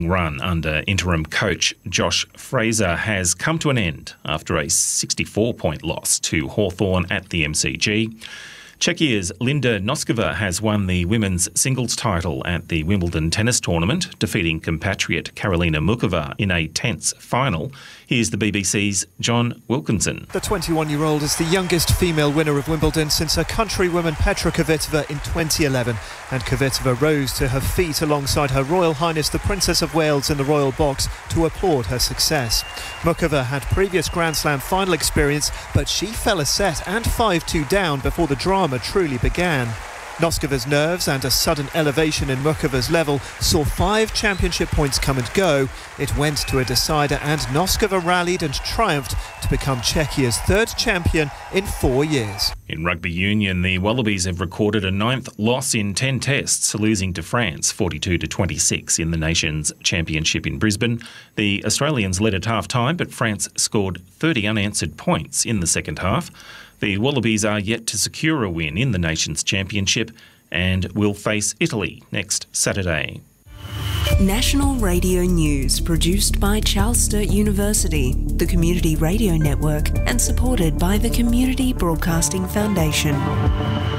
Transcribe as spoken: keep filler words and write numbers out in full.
Run under interim coach Josh Fraser has come to an end after a sixty-four point loss to Hawthorn at the M C G. Czechia's Linda Noskova has won the women's singles title at the Wimbledon tennis tournament, defeating compatriot Karolina Muchova in a tense final. Here's the B B C's John Wilkinson. The twenty-one-year-old is the youngest female winner of Wimbledon since her countrywoman Petra Kvitova in twenty eleven. And Kvitova rose to her feet alongside Her Royal Highness the Princess of Wales in the royal box to applaud her success. Muchova had previous Grand Slam final experience, but she fell a set and five two down before the drama truly began. Noskova's nerves and a sudden elevation in Muchova's level saw five championship points come and go. It went to a decider and Noskova rallied and triumphed to become Czechia's third champion in four years. In rugby union, the Wallabies have recorded a ninth loss in ten tests, losing to France forty-two to twenty-six in the nation's championship in Brisbane. The Australians led at half-time, but France scored thirty unanswered points in the second half. The Wallabies are yet to secure a win in the nation's championship and will face Italy next Saturday. National Radio News, produced by Charles Sturt University, the Community Radio Network, and supported by the Community Broadcasting Foundation.